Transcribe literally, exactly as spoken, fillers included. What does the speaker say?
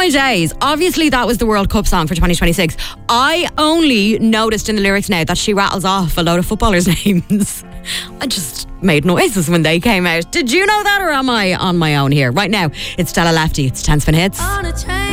my days. Obviously, that was the World Cup song for twenty twenty-six. I only noticed in the lyrics now that she rattles off a load of footballers' names. I just made noises when they came out. Did you know that, or am I on my own here? Right now, it's Stella Lefty. It's ten Spin Hits.